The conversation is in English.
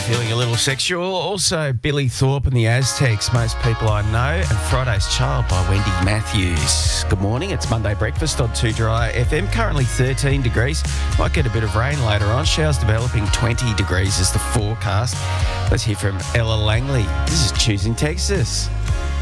Feeling a little sexual. Also, Billy Thorpe and the Aztecs, most people I know, and Friday's Child by Wendy Matthews. Good morning, it's Monday Breakfast on 2 Dry FM. Currently 13 degrees. Might get a bit of rain later on. Showers developing, 20 degrees is the forecast. Let's hear from Ella Langley. This is Choosing Texas.